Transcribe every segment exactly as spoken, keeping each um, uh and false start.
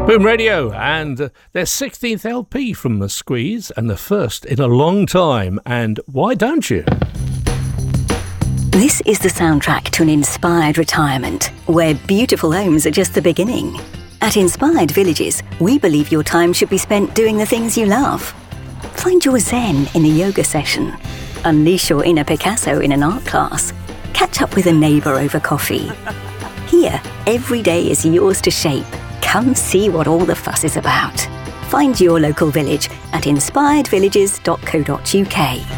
Boom Radio and uh, their sixteenth L P from The Squeeze, and the first in a long time. And why don't you? This is the soundtrack to an inspired retirement, where beautiful homes are just the beginning. At Inspired Villages, we believe your time should be spent doing the things you love. Find your zen in a yoga session. Unleash your inner Picasso in an art class. Catch up with a neighbour over coffee. Here, every day is yours to shape. Come see what all the fuss is about. Find your local village at inspired villages dot co dot uk.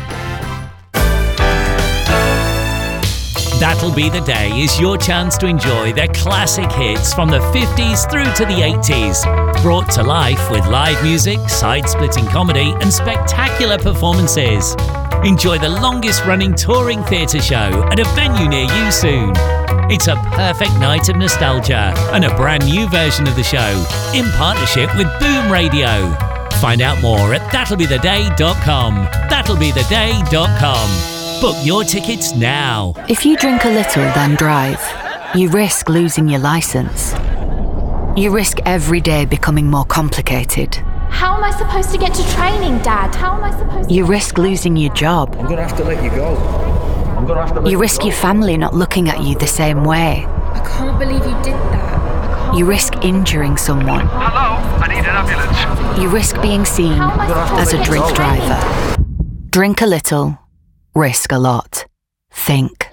That'll Be the Day is your chance to enjoy their classic hits from the fifties through to the eighties. Brought to life with live music, side-splitting comedy and spectacular performances. Enjoy the longest-running touring theatre show at a venue near you soon. It's a perfect night of nostalgia and a brand new version of the show in partnership with Boom Radio. Find out more at that'll be the day dot com. that'll be the day dot com. Book your tickets now. If you drink a little, then drive, you risk losing your licence. You risk every day becoming more complicated. How am I supposed to get to training, Dad? How am I supposed to... You risk losing your job. I'm going to have to let you go. I'm going to have to let You risk you your family not looking at you the same way. I can't believe you did that. You risk injuring someone. Hello, I need an ambulance. You risk being seen as a drink driver. Drink a little, risk a lot. Think.